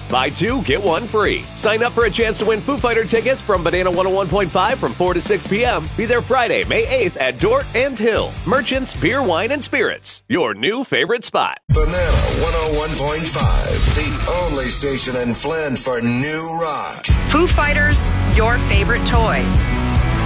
Buy two, get one free. Sign up for a chance to win Foo Fighter tickets from Banana 101.5 from 4 to 6 p.m. Be there Friday, May 8th at Dort and Hill. Merchants, beer, wine, and spirits. Your new favorite spot. Banana 101.5, the only station in Flint for new rock. Foo Fighters, your favorite toy.